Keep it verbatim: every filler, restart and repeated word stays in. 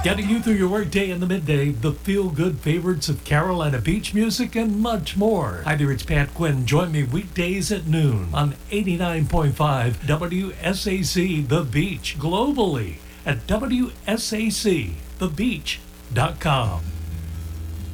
Getting you through your workday in the midday, the feel-good favorites of Carolina beach music, and much more. Hi there, it's Pat Quinn. Join me weekdays at noon on eighty-nine point five W S A C The Beach, globally at W S A C the beach dot com.